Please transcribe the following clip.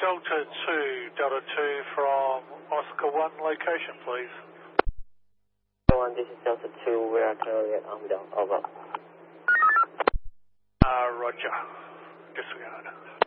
Delta 2, Delta 2 from Oscar 1 location, please. 1, this is Delta 2, we are currently at Armadale, over. Roger. Disregard.